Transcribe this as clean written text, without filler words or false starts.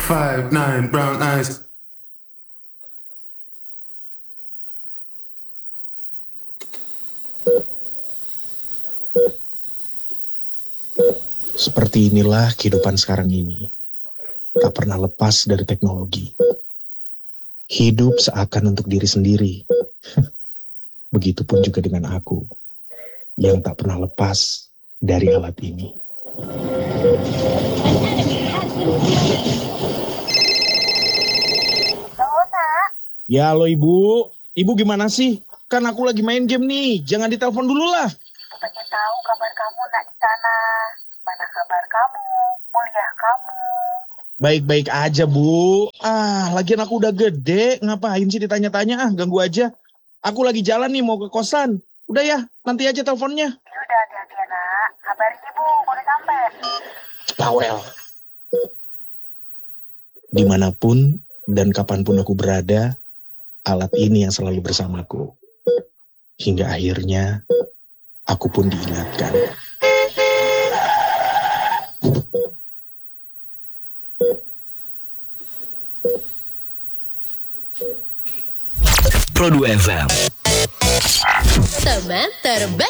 5'9", brown eyes. Seperti inilah kehidupan sekarang ini. Tak pernah lepas dari teknologi. Hidup seakan untuk diri sendiri. Begitupun juga dengan aku, yang tak pernah lepas dari alat ini. Halo, Nak. Ya, halo Ibu. Ibu gimana sih? Kan aku lagi main game nih. Jangan ditelepon dulu lah. Pengen tahu kabar kamu, Nak, di sana. Mana kabar kamu? Kuliah kamu? Baik-baik aja, Bu. Lagian aku udah gede. Ngapain sih ditanya-tanya? Ganggu aja. Aku lagi jalan nih mau ke kosan. Udah ya, nanti aja teleponnya. Ya udah, hati-hati ya, Nak. Kabarin Ibu, udah sampai. Bawel. Dimanapun dan kapanpun aku berada, alat ini yang selalu bersamaku. Hingga akhirnya, aku pun diingatkan. Produk FM. Teman terbaik.